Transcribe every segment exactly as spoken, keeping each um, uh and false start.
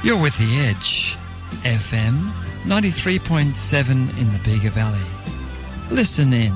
You're with The Edge, F M ninety-three point seven in the Bega Valley. Listen in.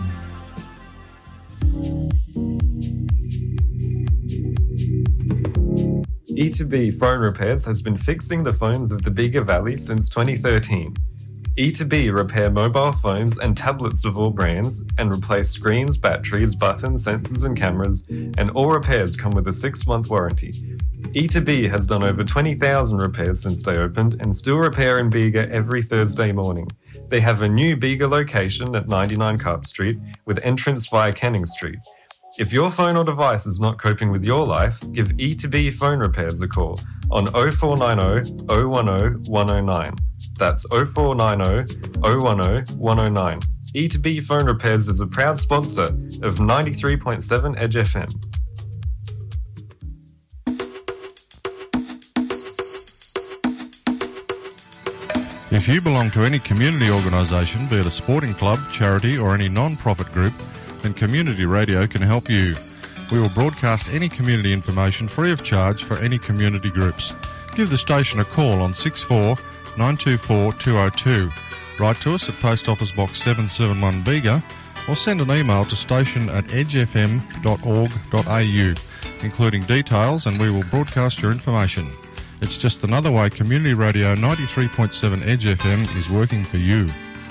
E two B Phone Repairs has been fixing the phones of the Bega Valley since twenty thirteen. E two B repair mobile phones and tablets of all brands and replace screens, batteries, buttons, sensors and cameras, and all repairs come with a six-month warranty. E two B has done over twenty thousand repairs since they opened and still repair in Bega every Thursday morning. They have a new Bega location at ninety-nine Carp Street with entrance via Canning Street. If your phone or device is not coping with your life, give E two B Phone Repairs a call on oh four nine oh, oh one oh, one oh nine. That's oh four nine oh, oh one oh, one oh nine. E two B Phone Repairs is a proud sponsor of ninety-three point seven Edge F M. If you belong to any community organisation, be it a sporting club, charity or any non-profit group, then Community Radio can help you. We will broadcast any community information free of charge for any community groups. Give the station a call on six four nine two four two oh two. Write to us at Post Office Box seven seven one Bega or send an email to station at edge f m dot org dot a u, including details, and we will broadcast your information. It's just another way Community Radio ninety-three point seven Edge F M is working for you.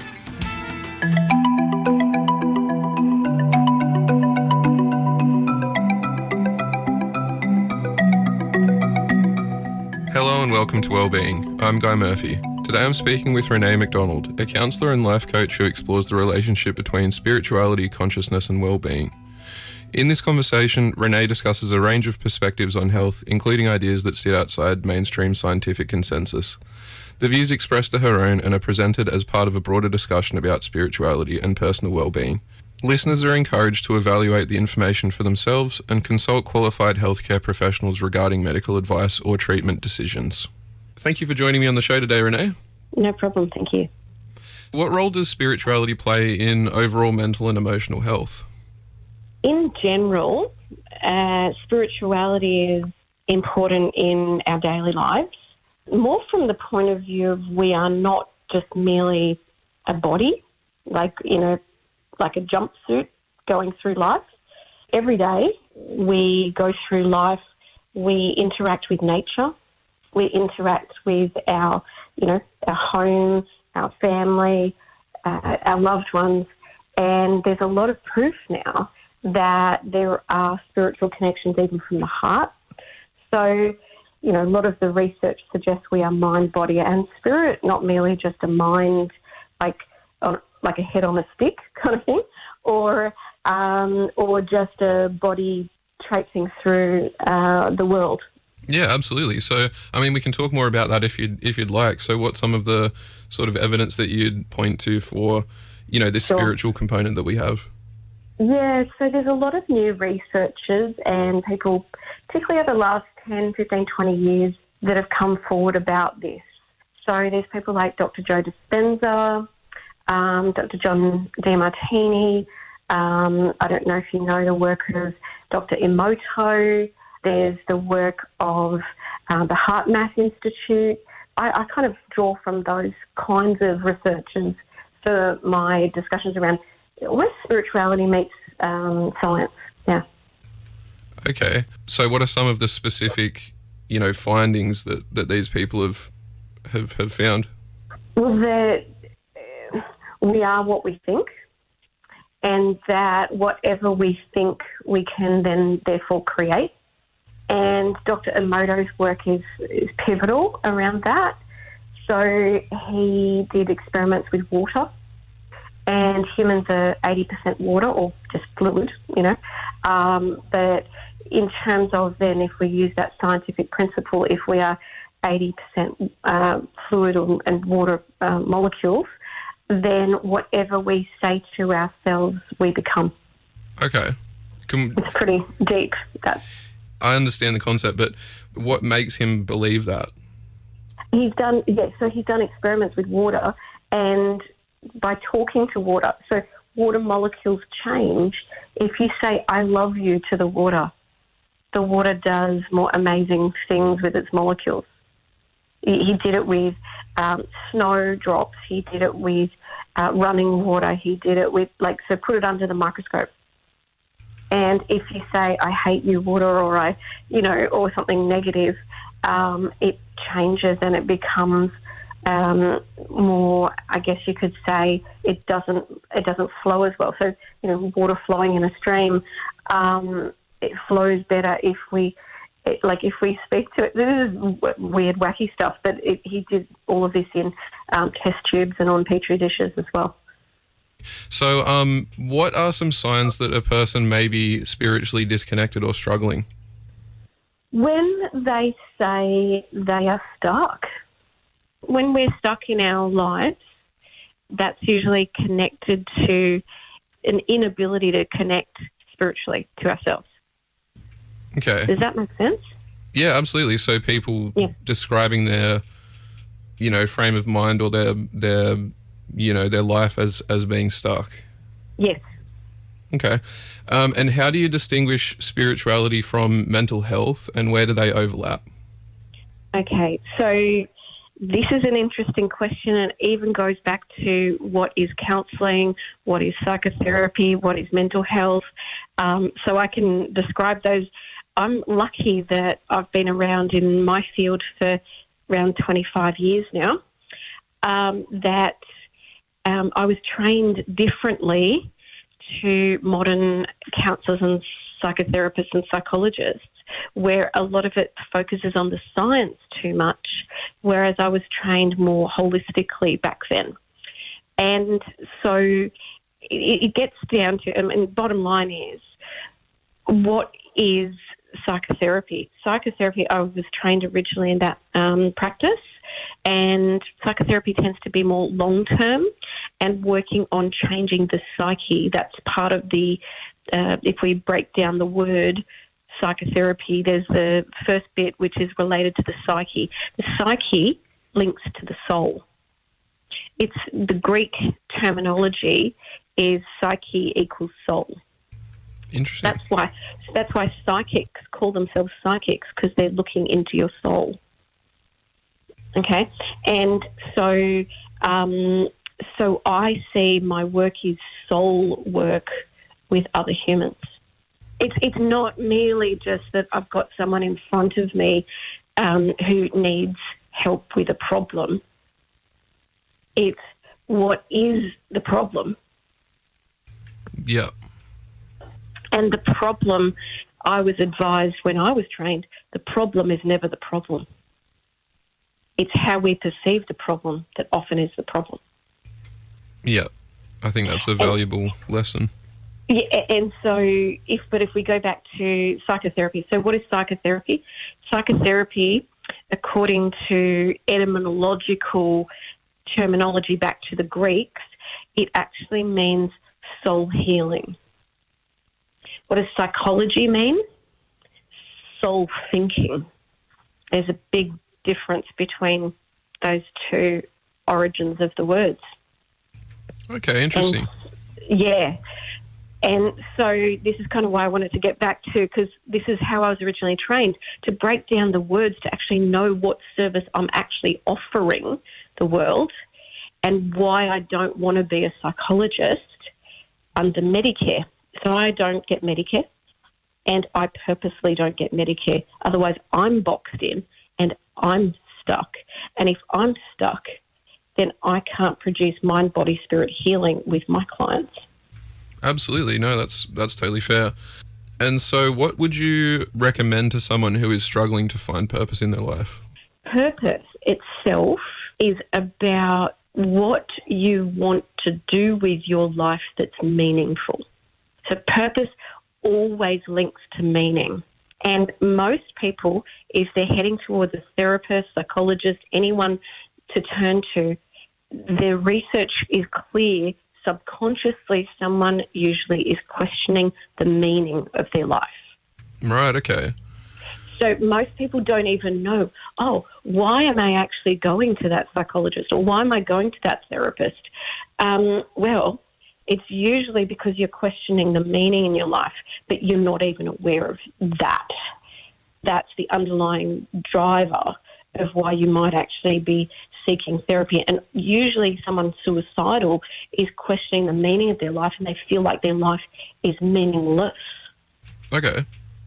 Hello and welcome to Wellbeing. I'm Guy Murphy. Today I'm speaking with Renee McDonald, a counsellor and life coach who explores the relationship between spirituality, consciousness and wellbeing. In this conversation, Renee discusses a range of perspectives on health, including ideas that sit outside mainstream scientific consensus. The views expressed are her own and are presented as part of a broader discussion about spirituality and personal well-being. Listeners are encouraged to evaluate the information for themselves and consult qualified healthcare professionals regarding medical advice or treatment decisions. Thank you for joining me on the show today, Renee. No problem, thank you. What role does spirituality play in overall mental and emotional health? In general, uh, spirituality is important in our daily lives, more from the point of view of we are not just merely a body, like, you know, like a jumpsuit going through life. Every day we go through life, we interact with nature, we interact with our, you know, our home, our family, uh, our loved ones, and there's a lot of proof now that there are spiritual connections even from the heart. So, you know, a lot of the research suggests we are mind, body and spirit, not merely just a mind like on, like a head on a stick kind of thing, or um, or just a body traipsing through uh, the world. Yeah, absolutely. So, I mean, we can talk more about that if you'd, if you'd like. So what's some of the sort of evidence that you'd point to for, you know, this Sure. spiritual component that we have? Yeah, so there's a lot of new researchers and people, particularly over the last ten, fifteen, twenty years, that have come forward about this. So there's people like Doctor Joe Dispenza, um, Doctor John Demartini. Um, I don't know if you know the work of Doctor Emoto. There's the work of uh, the HeartMath Institute. I, I kind of draw from those kinds of researchers for my discussions around where spirituality meets um, science. Yeah. Okay. So what are some of the specific, you know, findings that, that these people have, have, have found? Well, that uh, we are what we think, and that whatever we think we can then therefore create. And Doctor Emoto's work is, is pivotal around that. So he did experiments with water, and humans are eighty percent water or just fluid, you know. Um, but in terms of then if we use that scientific principle, if we are eighty percent uh, fluid or, and water uh, molecules, then whatever we say to ourselves, we become. Okay. Can, it's pretty deep. That I understand the concept, but what makes him believe that? He's done, yeah, so he's done experiments with water, and by talking to water, so water molecules change. If you say, I love you to the water, the water does more amazing things with its molecules. He, he did it with um, snowdrops. He did it with uh, running water. He did it with, like, so put it under the microscope. And if you say, I hate you, water, or I, you know, or something negative, um, it changes and it becomes um, more, I guess you could say, it doesn't it doesn't flow as well. So, you know, water flowing in a stream, um, it flows better if we, it, like if we speak to it. This is weird, wacky stuff, but it, he did all of this in um, test tubes and on Petri dishes as well. So um, what are some signs that a person may be spiritually disconnected or struggling? When they say they are stuck. When we're stuck in our lives, that's usually connected to an inability to connect spiritually to ourselves. Okay. Does that make sense? Yeah, absolutely. So people Yeah. describing their, you know, frame of mind or their their, you know, their life as as being stuck. Yes. Okay. Um, and how do you distinguish spirituality from mental health, and where do they overlap? Okay, so this is an interesting question, and it even goes back to what is counselling, what is psychotherapy, what is mental health. Um, so I can describe those. I'm lucky that I've been around in my field for around twenty-five years now, um, that um, I was trained differently to modern counsellors and psychotherapists and psychologists, where a lot of it focuses on the science too much, whereas I was trained more holistically back then. And so it, it gets down to, I mean, bottom line is, what is psychotherapy? Psychotherapy, I was trained originally in that um, practice, and psychotherapy tends to be more long-term and working on changing the psyche. That's part of the, uh, if we break down the word psychotherapy, there's the first bit which is related to the psyche. The psyche links to the soul. It's the Greek terminology is psyche equals soul. Interesting. That's why that's why psychics call themselves psychics, because they're looking into your soul. Okay, and so um, so I see my work is soul work with other humans. It's it's not merely just that I've got someone in front of me um, who needs help with a problem. It's what is the problem. Yeah. And the problem, I was advised when I was trained, the problem is never the problem. It's how we perceive the problem that often is the problem. Yeah. I think that's a valuable and, lesson. Yeah, and so if, but if we go back to psychotherapy, so what is psychotherapy? Psychotherapy, according to etymological terminology back to the Greeks, it actually means soul healing. What does psychology mean? Soul thinking. There's a big difference between those two origins of the words. Okay, interesting. And, yeah. And so this is kind of why I wanted to get back to, because this is how I was originally trained, to break down the words to actually know what service I'm actually offering the world and why I don't want to be a psychologist under Medicare. So I don't get Medicare, and I purposely don't get Medicare. Otherwise, I'm boxed in and I'm stuck. And if I'm stuck, then I can't produce mind, body, spirit healing with my clients. Absolutely. No, that's that's totally fair. And so what would you recommend to someone who is struggling to find purpose in their life? Purpose itself is about what you want to do with your life that's meaningful. So purpose always links to meaning. And most people, if they're heading towards a therapist, psychologist, anyone to turn to, their research is clear. Subconsciously, someone usually is questioning the meaning of their life. Right, okay. So most people don't even know, oh, why am I actually going to that psychologist, or why am I going to that therapist? Um, well, it's usually because you're questioning the meaning in your life, but you're not even aware of that. That's the underlying driver of why you might actually be seeking therapy. And usually someone suicidal is questioning the meaning of their life, and they feel like their life is meaningless. Okay.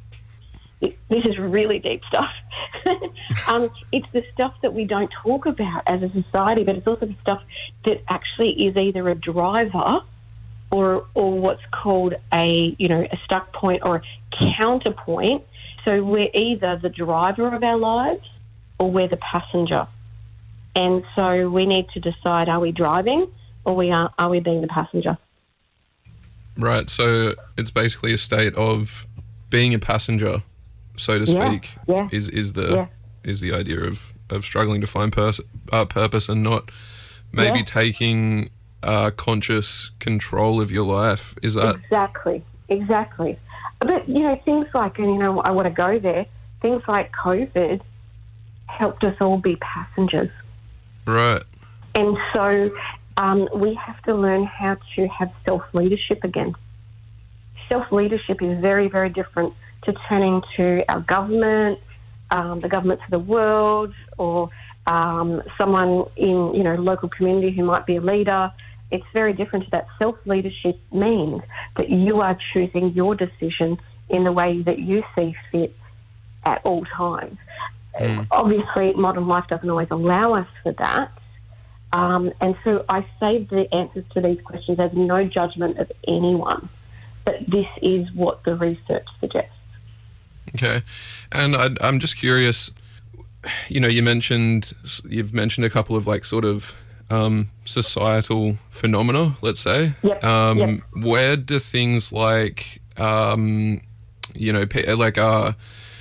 This is really deep stuff. um, it's the stuff that we don't talk about as a society, but it's also the stuff that actually is either a driver or or what's called a, you know, a stuck point or a counterpoint. So we're either the driver of our lives or we're the passenger. And so we need to decide, are we driving or we are, are we being the passenger? Right, so it's basically a state of being a passenger, so to Yeah, speak, yeah, is is the yeah. is the idea of, of struggling to find pers- uh, purpose and not maybe Yeah. taking uh, conscious control of your life. Is that Exactly, exactly. But, you know, things like, and, you know, I want to go there, things like COVID helped us all be passengers. right? And so um, we have to learn how to have self-leadership again. Self-leadership is very, very different to turning to our government, um, the governments of the world, or um, someone in, you know, local community who might be a leader. It's very different to that. Self-leadership means that you are choosing your decision in the way that you see fit at all times. Mm. Obviously, modern life doesn't always allow us for that. Um, and so I save the answers to these questions as no judgment of anyone. But this is what the research suggests. Okay, and I, I'm just curious. You know, you mentioned you've mentioned a couple of like sort of um, societal phenomena. Let's say, Yep, um, yep. where do things like um, you know, pe- like uh,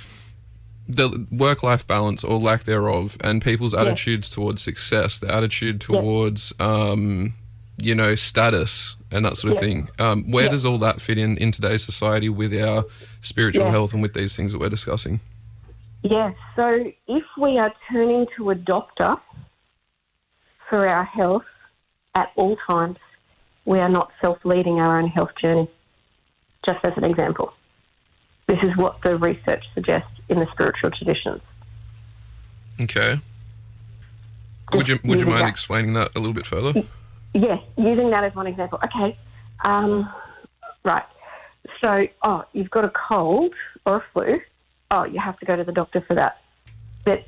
the work-life balance or lack thereof, and people's Yes. attitudes towards success, the attitude towards um, you know, status and that sort of Yeah. thing. Um, where Yeah. does all that fit in in today's society with our spiritual Yeah. health and with these things that we're discussing? Yes, so if we are turning to a doctor for our health at all times, we are not self-leading our own health journey, just as an example. This is what the research suggests in the spiritual traditions. Okay. Would you would you using mind that. explaining that a little bit further? Yes, using that as one example. Okay, um, right. So, oh, you've got a cold or a flu. Oh, you have to go to the doctor for that. But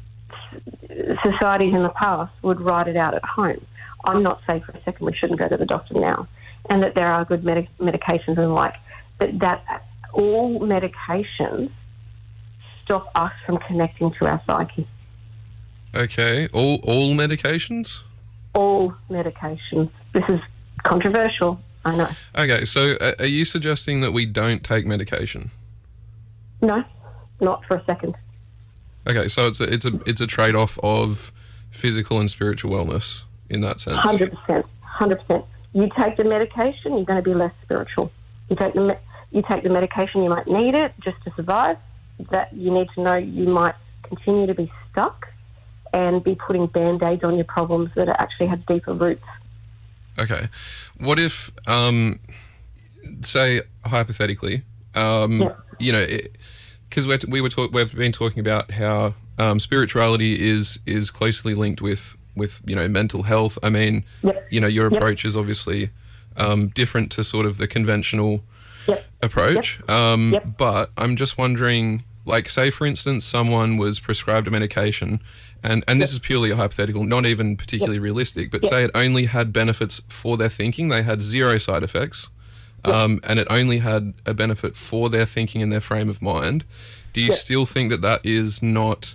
societies in the past would write it out at home. I'm not saying for a second we shouldn't go to the doctor now, and that there are good medic- medications and the like, but that all medications stop us from connecting to our psyche. Okay. All all medications? All medications. This is controversial, I know. Okay, so uh, are you suggesting that we don't take medication? No, not for a second. Okay, so it's a it's a it's a trade-off of physical and spiritual wellness in that sense. Hundred percent, hundred percent. You take the medication, you're going to be less spiritual. You take the me- you take the medication, you might need it just to survive. That you need to know you might continue to be stuck and be putting band-aids on your problems that actually have deeper roots. Okay. What if, um, say, hypothetically, um, Yeah. you know, because we we were talk, we've been talking about how um, spirituality is is closely linked with with you know mental health. I mean, Yep. you know, your Yep. approach is obviously um, different to sort of the conventional Yep. approach. Um, Yep. But I'm just wondering, like, say for instance, someone was prescribed a medication, and, and this is purely a hypothetical, not even particularly realistic, but Yep. say it only had benefits for their thinking, they had zero side effects, um, and it only had a benefit for their thinking and their frame of mind. Do you Yep. still think that that is not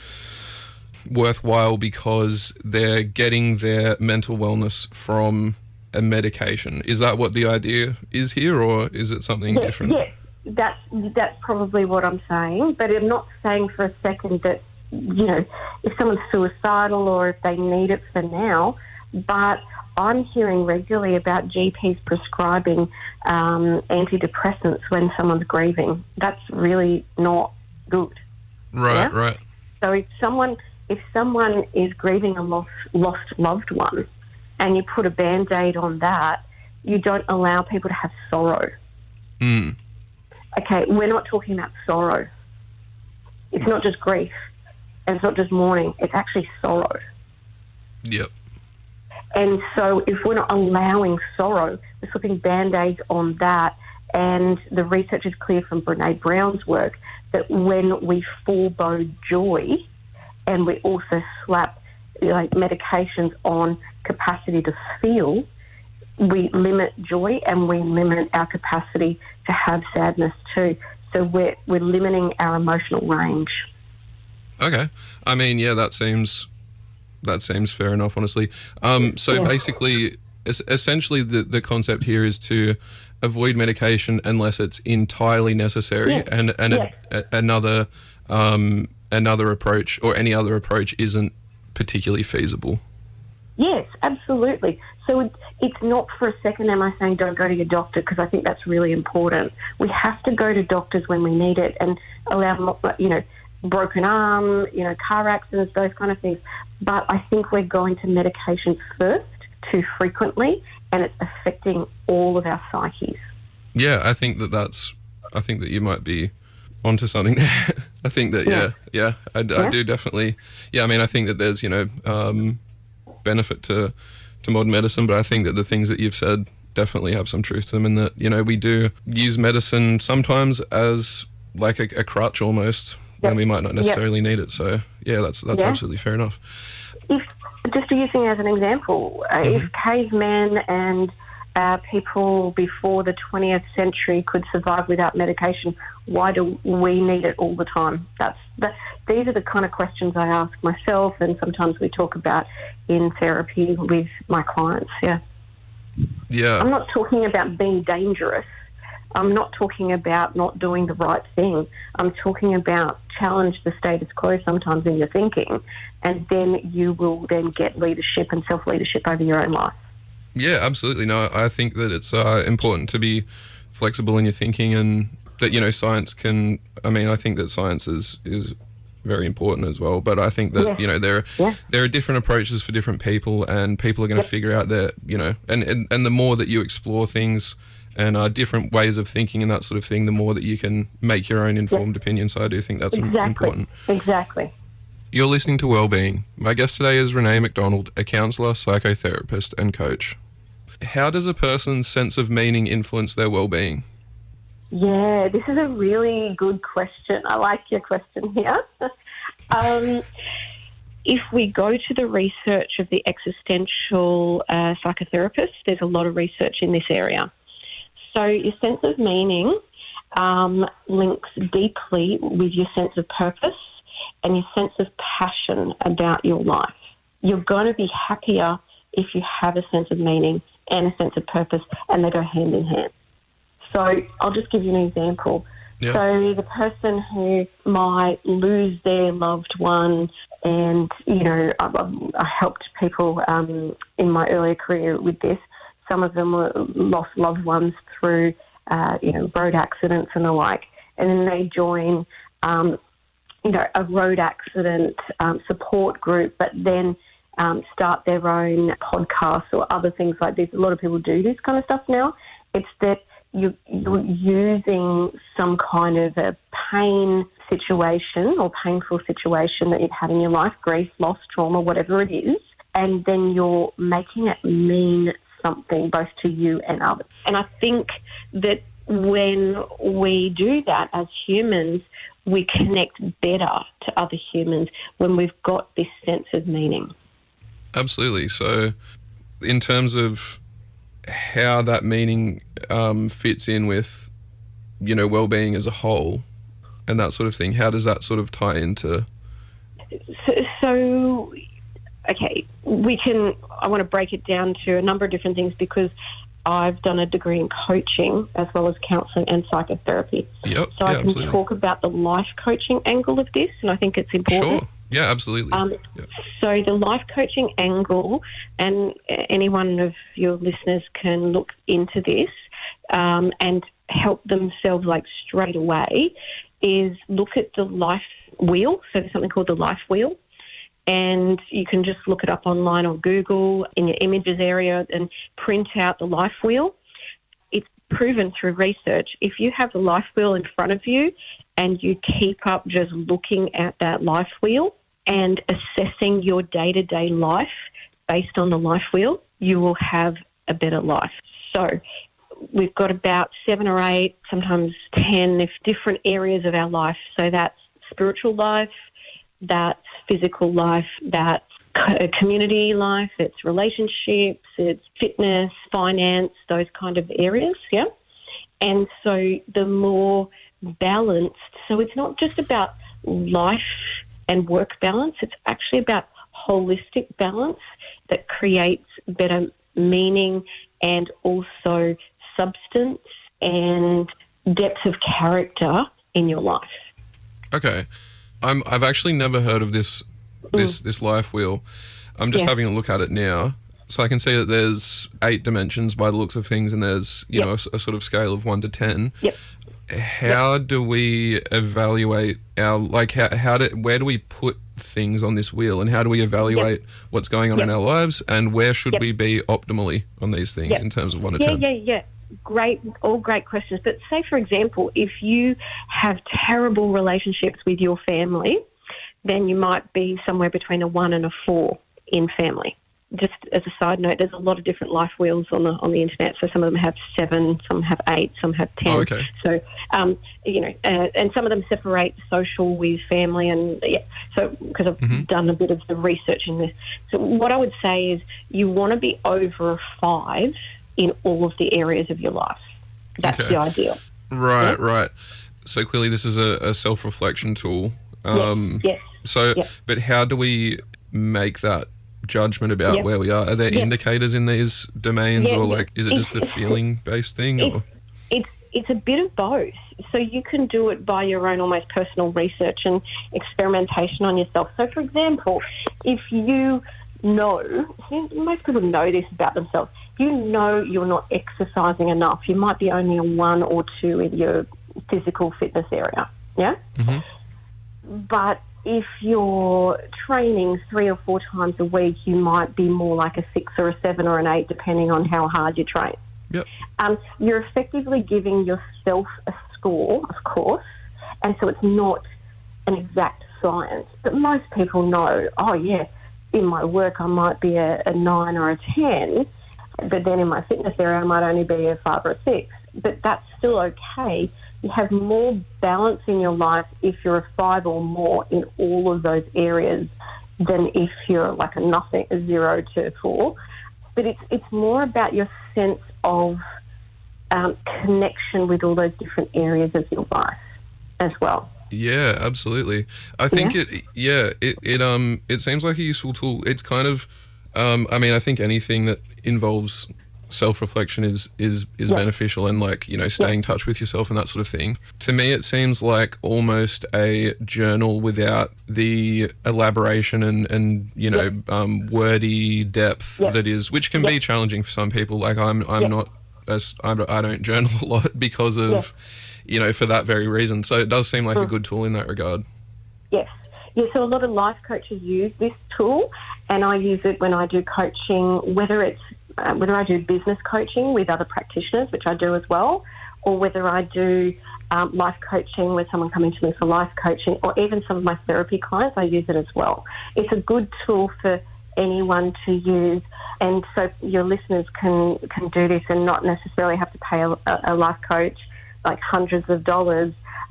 worthwhile because they're getting their mental wellness from a medication? Is that what the idea is here, or is it something Yes, different? yes, that's that's probably what I'm saying. But I'm not saying for a second that, you know, if someone's suicidal or if they need it for now. But I'm hearing regularly about G Ps prescribing um, antidepressants when someone's grieving. That's really not good. Right, Yeah? right. So if someone if someone is grieving a lost lost loved one, and you put a band-aid on that, you don't allow people to have sorrow. Mm. Okay, we're not talking about sorrow. It's not just grief. And it's not just mourning, it's actually sorrow. Yep. And so if we're not allowing sorrow, we're slipping Band-Aids on that. And the research is clear from Brene Brown's work that when we forego joy and we also slap like medications on capacity to feel, we limit joy and we limit our capacity to have sadness too. So we're, we're limiting our emotional range. Okay. I mean, yeah, that seems that seems fair enough, honestly. Um, so Yeah. basically, es- essentially the, the concept here is to avoid medication unless it's entirely necessary, Yeah. and, and Yeah. a, a, another um, another approach or any other approach isn't particularly feasible. Yes, absolutely. So it, it's not for a second am I saying don't go to your doctor, because I think that's really important. We have to go to doctors when we need it and allow, you know, broken arm, you know, car accidents, those kind of things. But I think we're going to medications first too frequently, and it's affecting all of our psyches. Yeah, I think that that's. I think that you might be onto something there. I think that yeah, yeah, I, Yeah. I do definitely. Yeah, I mean, I think that there's you know um, benefit to to modern medicine, but I think that the things that you've said definitely have some truth to them, in that you know we do use medicine sometimes as like a, a crutch almost when Yep. we might not necessarily need it. So yeah, that's that's Yeah. absolutely fair enough. If, just using as an example, uh, if cavemen and uh, people before the twentieth century could survive without medication, why do we need it all the time? That's that, these are the kind of questions I ask myself, and sometimes we talk about in therapy with my clients. Yeah, Yeah. I'm not talking about being dangerous. I'm not talking about not doing the right thing. I'm talking about challenge the status quo sometimes in your thinking, and then you will then get leadership and self-leadership over your own life. Yeah, absolutely. No, I think that it's uh, important to be flexible in your thinking, and that, you know, science can, I mean, I think that science is, is very important as well, but I think that, Yeah. you know, there, Yeah. there are different approaches for different people, and people are going to Yep. figure out that, you know, and, and, and the more that you explore things and uh, different ways of thinking and that sort of thing, the more that you can make your own informed opinion. So I do think that's im- Exactly. important. Exactly. You're listening to Wellbeing. My guest today is Renee McDonald, a counsellor, psychotherapist and coach. How does a person's sense of meaning influence their well-being? Yeah, this is a really good question. I like your question here. um, if we go to the research of the existential uh, psychotherapists, there's a lot of research in this area. So your sense of meaning um, links deeply with your sense of purpose and your sense of passion about your life. You're going to be happier if you have a sense of meaning and a sense of purpose, and they go hand in hand. So I'll just give you an example. Yeah. So the person who might lose their loved one, and, you know, I, I helped people um, in my earlier career with this. Some of them were lost loved ones through, uh, you know, road accidents and the like. And then they join, um, you know, a road accident um, support group, but then um, start their own podcasts or other things like this. A lot of people do this kind of stuff now. It's that you, you're using some kind of a pain situation or painful situation that you've had in your life, grief, loss, trauma, whatever it is, and then you're making it mean something both to you and others. And I think that when we do that as humans, we connect better to other humans when we've got this sense of meaning. Absolutely. So in terms of how that meaning um, fits in with, you know, well-being as a whole and that sort of thing, how does that sort of tie into? So, so okay, we can, I want to break it down to a number of different things, because I've done a degree in coaching as well as counselling and psychotherapy. Yep. So yeah, I can absolutely. talk about the life coaching angle of this, and I think it's important. Sure. Yeah, absolutely. Um, yeah. So the life coaching angle, and any one of your listeners can look into this um, and help themselves like straight away, is look at the life wheel. So there's something called the life wheel. And you can just look it up online or Google in your images area and print out the life wheel. It's proven through research. If you have the life wheel in front of you and you keep up just looking at that life wheel, and assessing your day-to-day life based on the life wheel, you will have a better life. So we've got about seven or eight, sometimes ten, if different areas of our life. So that's spiritual life, that's physical life, that's community life, it's relationships, it's fitness, finance, those kind of areas, yeah? And so the more balanced, so it's not just about life and work balance, it's actually about holistic balance that creates better meaning and also substance and depth of character in your life. Okay. I'm, I've actually never heard of this this, mm. this life wheel. I'm just yeah. having a look at it now. So I can see that there's eight dimensions by the looks of things, and there's, you yep. know, a, a sort of scale of one to ten. Yep. How yep. do we evaluate our, like, how, how do, where do we put things on this wheel, and how do we evaluate yep. what's going on yep. in our lives, and where should yep. we be optimally on these things yep. in terms of one to yeah, ten? Yeah, yeah, yeah. Great, all great questions. But say, for example, if you have terrible relationships with your family, then you might be somewhere between a one and a four in family. Just as a side note, there's a lot of different life wheels on the on the internet. So some of them have seven, some have eight, some have ten. Oh, okay. So um, you know, uh, and some of them separate social with family, and yeah. So because I've mm-hmm. done a bit of the research in this, so what I would say is you want to be over a five in all of the areas of your life. That's okay. the ideal. Right, yeah? right. So clearly, this is a, a self-reflection tool. Um, yes. yes. So, yes. but how do we make that judgment about yep. where we are? Are there yep. indicators in these domains, yeah, or yeah. like, is it it's, just a feeling-based thing? It's, or? it's it's a bit of both. So you can do it by your own almost personal research and experimentation on yourself. So, for example, if you know, most people know this about themselves, you know you're not exercising enough. You might be only a one or two in your physical fitness area, yeah? Mm-hmm. But if you're training three or four times a week, you might be more like a six or a seven or an eight, depending on how hard you train. Yep. Um, you're effectively giving yourself a score, of course, and so it's not an exact science. But most people know, oh, yeah, in my work I might be a, a nine or a ten, but then in my fitness area I might only be a five or a six. But that's still okay. You have more balance in your life if you're a five or more in all of those areas than if you're like a nothing, a zero to four. But it's it's more about your sense of um, connection with all those different areas of your life as well. Yeah, absolutely. I think yeah. it. Yeah, it it um it seems like a useful tool. It's kind of, um, I mean, I think anything that involves self-reflection is is is yeah. beneficial, and like, you know, staying in yeah. touch with yourself and that sort of thing. To me, it seems like almost a journal without the elaboration and and you know yeah. um, wordy depth yeah. that is, which can yeah. be challenging for some people. Like I'm I'm yeah. not as I I don't journal a lot because of. Yeah. You know, for that very reason. So it does seem like mm. a good tool in that regard. Yes. Yeah, so a lot of life coaches use this tool, and I use it when I do coaching, whether it's uh, whether I do business coaching with other practitioners, which I do as well, or whether I do um, life coaching with someone coming to me for life coaching, or even some of my therapy clients, I use it as well. It's a good tool for anyone to use, and so your listeners can, can do this and not necessarily have to pay a, a life coach like hundreds of dollars,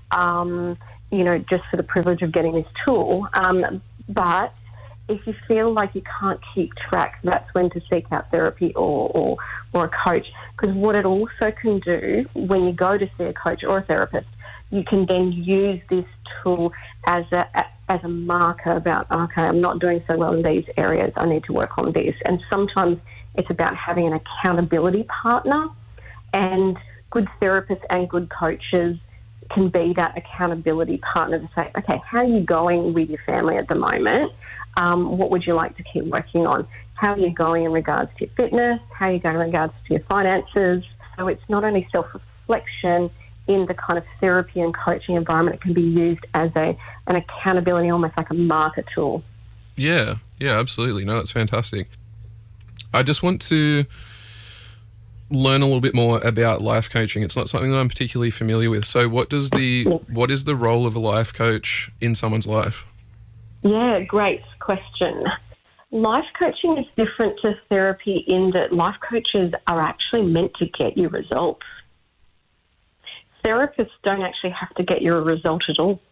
um, you know, just for the privilege of getting this tool. Um, but if you feel like you can't keep track, that's when to seek out therapy or, or, or a coach. Because what it also can do when you go to see a coach or a therapist, you can then use this tool as a, as a marker about, okay, I'm not doing so well in these areas, I need to work on this. And sometimes it's about having an accountability partner, and good therapists and good coaches can be that accountability partner to say, okay, how are you going with your family at the moment? Um, what would you like to keep working on? How are you going in regards to your fitness? How are you going in regards to your finances? So it's not only self-reflection in the kind of therapy and coaching environment, it can be used as a an accountability, almost like a marker tool. Yeah, yeah, absolutely. No, that's fantastic. I just want to learn a little bit more about life coaching. It's not something that I'm particularly familiar with. So what does the what is the role of a life coach in someone's life? Yeah, great question. Life coaching is different to therapy in that life coaches are actually meant to get you results. Therapists don't actually have to get you a result at all.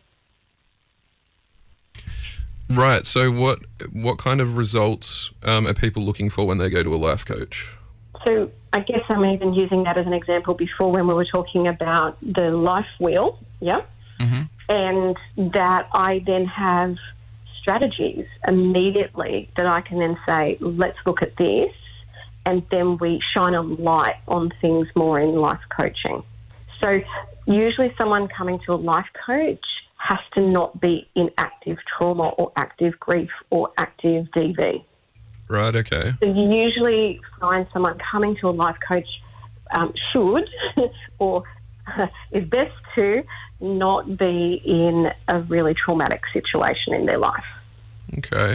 Right. So what what kind of results um, are people looking for when they go to a life coach? So I guess I'm even using that as an example before when we were talking about the life wheel, yeah? Mm-hmm. And that I then have strategies immediately that I can then say, let's look at this, and then we shine a light on things more in life coaching. So usually someone coming to a life coach has to not be in active trauma or active grief or active D V. Right, okay. So you usually find someone coming to a life coach um, should or is best to not be in a really traumatic situation in their life. Okay.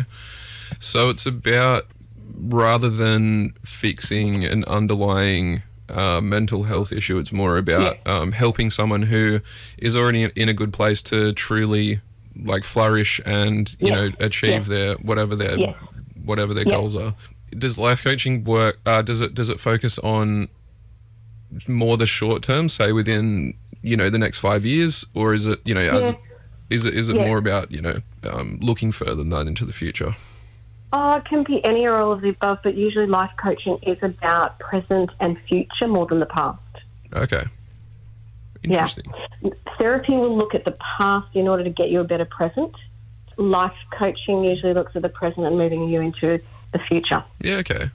So it's about, rather than fixing an underlying uh, mental health issue, it's more about yeah. um, helping someone who is already in a good place to truly like flourish and, you yes. know, achieve yes. their, whatever their, yes. whatever their yes. goals are. Does life coaching work, uh, does it, does it focus on more the short term, say within, you know, the next five years, or is it, you know, as, yeah. is it, is it yeah. more about, you know, um, looking further than that into the future? Oh, it can be any or all of the above, but usually life coaching is about present and future more than the past. Okay. Interesting. Yeah. Therapy will look at the past in order to get you a better present. Life coaching usually looks at the present and moving you into the future. Yeah, okay.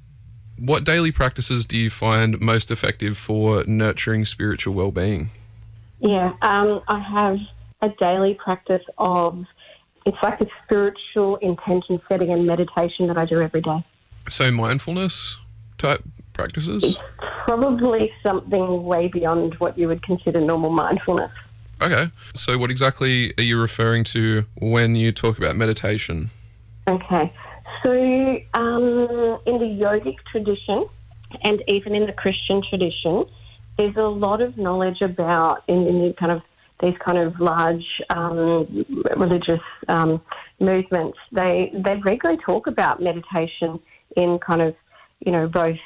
What daily practices do you find most effective for nurturing spiritual well-being? Yeah, um, I have a daily practice of, it's like a spiritual intention setting and meditation that I do every day. So mindfulness type practices? It's probably something way beyond what you would consider normal mindfulness. Okay. So what exactly are you referring to when you talk about meditation? Okay. So um, in the yogic tradition and even in the Christian tradition, there's a lot of knowledge about in, in the kind of these kind of large um, religious um, movements. They they regularly talk about meditation in kind of, you know, both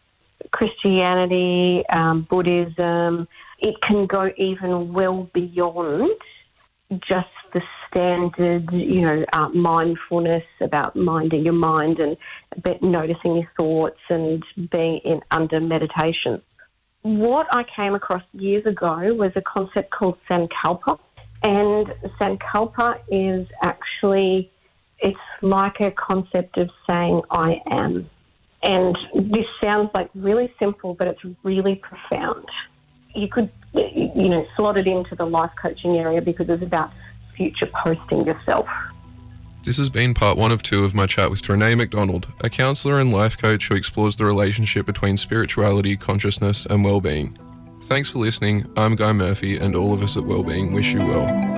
Christianity, um, Buddhism. It can go even well beyond just the standard, you know, uh, mindfulness about minding your mind and about noticing your thoughts and being in under meditation. What I came across years ago was a concept called Sankalpa, and Sankalpa is actually, it's like a concept of saying I am. And this sounds like really simple, but it's really profound. You could, you know, slot it into the life coaching area because it's about future posting yourself. This has been part one of two of my chat with Renee McDonald, a counsellor and life coach who explores the relationship between spirituality, consciousness and well-being. Thanks for listening. I'm Guy Murphy, and all of us at Wellbeing wish you well.